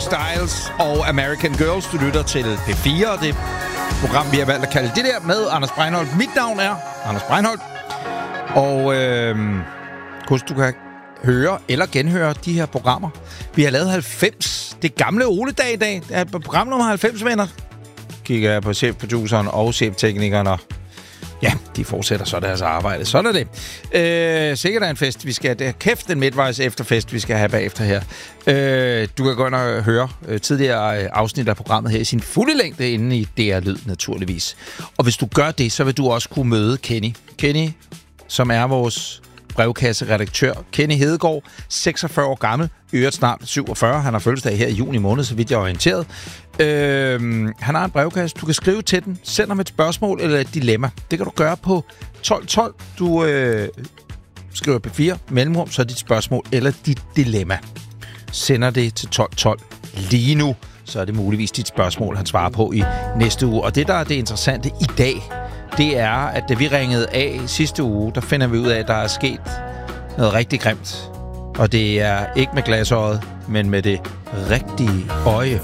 Styles og American Girls. Du lytter til P4, og det program, vi har valgt at kalde det der med Anders Breinholt. Mit navn er Anders Breinholt, og husk, du kan høre eller genhøre de her programmer. Vi har lavet 90. Det gamle Ole-dag i dag. Det er program nummer 90, venner. Kigger jeg på chefproduceren og chefteknikeren, og ja, de fortsætter så deres arbejde. Sådan er det. Sikkert er en fest, vi skal have. Kæft, en midtvejs efterfest, vi skal have bagefter her. Du kan gå ind og høre tidligere afsnit af programmet her i sin fulde længde inde i DR Lyd, naturligvis. Og hvis du gør det, så vil du også kunne møde Kenny. Kenny, som er vores brevkasseredaktør. Kenny Hedegaard, 46 år gammel, øvrigt snart 47. Han har fødselsdag her i juni måned, så vidt jeg er orienteret. Han har en brevkasse. Du kan skrive til den. Send ham et spørgsmål eller et dilemma. Det kan du gøre på 1212. Du skriver P4, mellemrum, så er dit spørgsmål eller dit dilemma. Sender det til 1212 lige nu, så er det muligvis dit spørgsmål, han svarer på i næste uge. Og det, der er det interessante i dag, det er, at da vi ringede af sidste uge, der finder vi ud af, at der er sket noget rigtig grimt. Og det er ikke med glasøjet, men med det rigtige øje.